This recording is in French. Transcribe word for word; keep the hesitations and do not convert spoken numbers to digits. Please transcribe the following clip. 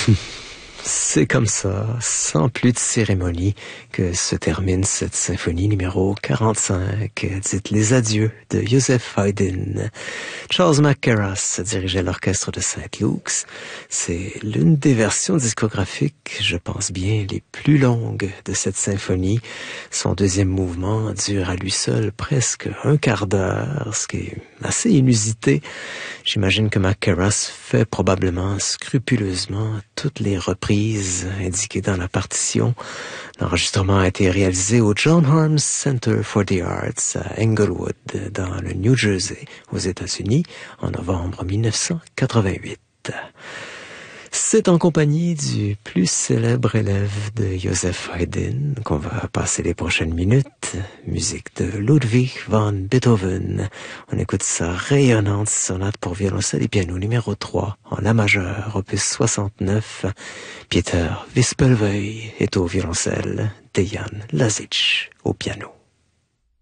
C'est comme ça, sans plus de cérémonie, que se termine cette symphonie numéro quarante-cinq, dite Les Adieux de Joseph Haydn. Charles McCarras dirigeait l'orchestre de Saint Luke's. C'est l'une des versions discographiques, je pense bien, les plus longues de cette symphonie. Son deuxième mouvement dure à lui seul presque un quart d'heure, ce qui est assez inusité. J'imagine que McCarras fait probablement scrupuleusement toutes les reprises indiquées dans la partition. L'enregistrement a été réalisé au John Harms Center for the Arts à Englewood, dans le New Jersey, aux États-Unis, en novembre mille neuf cent quatre-vingt-huit. C'est en compagnie du plus célèbre élève de Joseph Haydn qu'on va passer les prochaines minutes. Musique de Ludwig van Beethoven. On écoute sa rayonnante sonate pour violoncelle et piano numéro trois en la majeure, opus soixante-neuf. Pieter Wispelwey est au violoncelle, Dejan Lazic au piano.